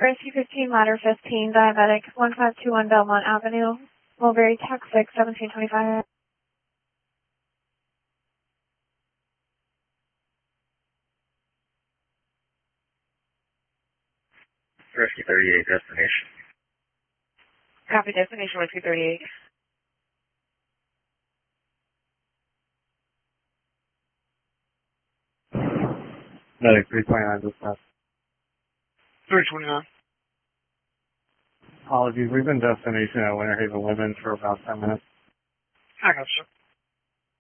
Rescue 15, ladder 15, diabetic, 1521 Belmont Avenue, Mulberry, Texas, 1725. Rescue 38, destination. Copy, destination, Rescue 38. Medic 329 dispatch. 329. Apologies, we've been destination at Winter Haven Women's for about 10 minutes. I got you.